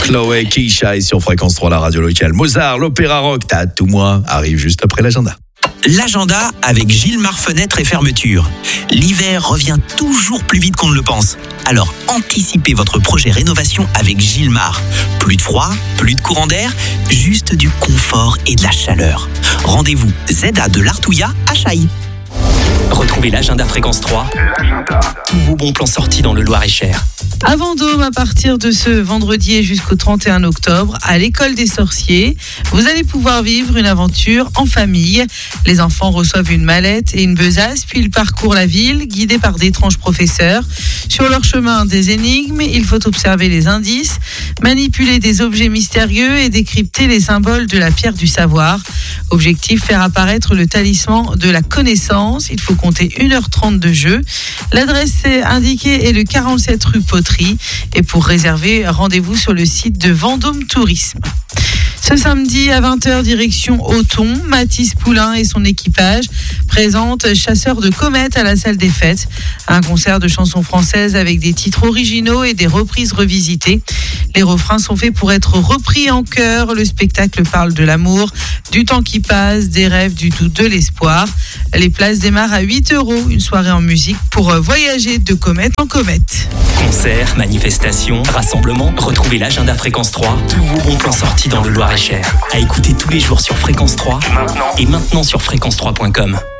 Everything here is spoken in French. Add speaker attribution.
Speaker 1: Chloé Keisha est sur Fréquence 3, la radio locale. Mozart, l'opéra rock, t'as tout moi, arrive juste après l'agenda.
Speaker 2: L'agenda avec Gilmar Fenêtre et Fermeture. L'hiver revient toujours plus vite qu'on ne le pense. Alors anticipez votre projet rénovation avec Gilmar. Plus de froid, plus de courant d'air, juste du confort et de la chaleur. Rendez-vous ZA de l'Artouillat à Chailly. Retrouvez l'agenda Fréquence 3. Tous vos bons plans sortis dans le Loir-et-Cher.
Speaker 3: À Vendôme, à partir de ce vendredi et jusqu'au 31 octobre, à l'école des sorciers, vous allez pouvoir vivre une aventure en famille. Les enfants reçoivent une mallette et une besace, puis ils parcourent la ville, guidés par d'étranges professeurs. Sur leur chemin, des énigmes, il faut observer les indices, manipuler des objets mystérieux et décrypter les symboles de la pierre du savoir. Objectif, faire apparaître le talisman de la connaissance. Il faut compter 1h30 de jeu. L'adresse indiquée est le 47 rue Poterie. Et pour réserver, rendez-vous sur le site de Vendôme Tourisme. Ce samedi à 20h, direction Auton, Mathis Poulain et son équipage présentent Chasseurs de comètes à la salle des fêtes. Un concert de chansons françaises avec des titres originaux et des reprises revisitées. Les refrains sont faits pour être repris en chœur. Le spectacle parle de l'amour, du temps qui passe, des rêves, du doute, de l'espoir. Les places démarrent à 8€. Une soirée en musique pour voyager de comète en comète.
Speaker 2: Concerts, manifestations, rassemblements. Retrouvez l'agenda Fréquence 3. Tous vos bons plans sortis dans le Loir-et-Cher. À écouter tous les jours sur Fréquence 3 et maintenant sur fréquence3.com.